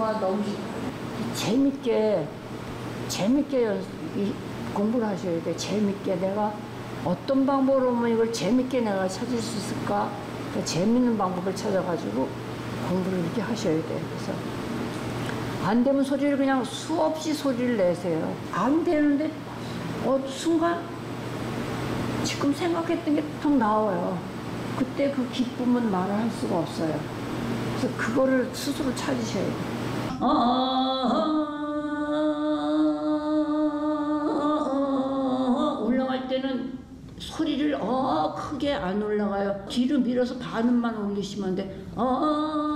공부가 너무 재밌게 공부를 하셔야 돼. 재밌게 내가 어떤 방법으로 하면 이걸 재밌게 내가 찾을 수 있을까? 그러니까 재밌는 방법을 찾아가지고 공부를 이렇게 하셔야 돼. 그래서 안 되면 소리를 그냥 수없이 소리를 내세요. 안 되는데 순간 지금 생각했던 게 딱 나와요. 그때 그 기쁨은 말을 할 수가 없어요. 그래서 그거를 스스로 찾으셔야 돼요. 올라갈 때는 소리를 크게 안 올라가요. 뒤로 밀어서 반음만 올리시면 돼.